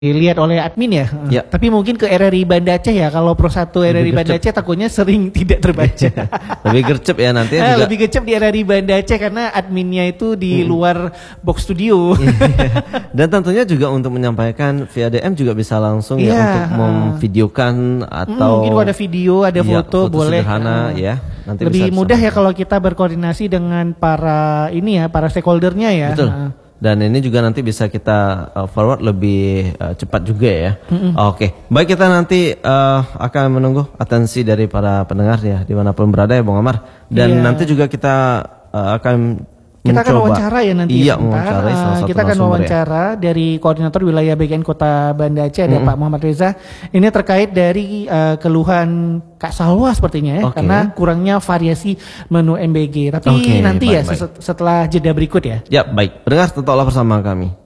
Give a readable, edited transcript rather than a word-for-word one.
dilihat oleh admin ya. Ya. Tapi mungkin ke RRI Banda Aceh ya. Kalau Pro 1 RRI Banda Aceh takutnya sering tidak terbaca. Lebih gercep ya nanti juga. Lebih gercep di RRI Banda Aceh karena adminnya itu di luar box studio. Dan tentunya juga untuk menyampaikan via DM juga bisa langsung ya untuk memvideokan atau mungkin kalau ada video, ada foto boleh. Sederhana ya. Nanti lebih bisa mudah ya kalau kita berkoordinasi dengan para para stakeholdernya ya. Betul. Dan ini juga nanti bisa kita forward lebih cepat juga ya. Oke, baik, kita nanti akan menunggu atensi dari para pendengar ya dimanapun berada ya Bung Amar. Dan nanti juga kita akan akan wawancara ya nanti. Iya, wawancara salah satu kita akan wawancara dari koordinator wilayah BKN Kota Banda Aceh ada Pak Muhammad Reza. Ini terkait dari keluhan Kak Salwa sepertinya ya, karena kurangnya variasi menu MBG. Tapi nanti baik, setelah jeda berikut ya. Ya, baik. Pendengar tetaplah bersama kami.